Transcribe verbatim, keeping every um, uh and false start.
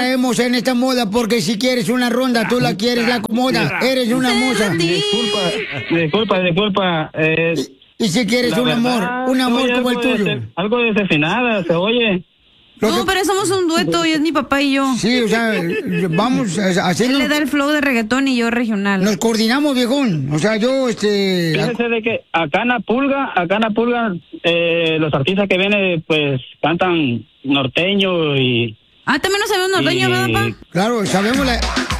Traemos en esta moda porque si quieres una ronda, tú la quieres la moda. Eres una moza. Disculpa, disculpa, disculpa. Eh, y, y si quieres un amor, un amor como el tuyo. De, algo desafinada, se oye. No, que... pero somos un dueto y es mi papá y yo. Sí, o sea, vamos a hacerlo. Él le da el flow de reggaetón y yo regional. Nos coordinamos, viejón. O sea, yo, este... Fíjese de que acá en la pulga, acá en la pulga, eh, los artistas que vienen, pues, cantan norteño y... Ah, ¿también no sabemos norteño, y... ¿verdad, papá? Claro, sabemos la...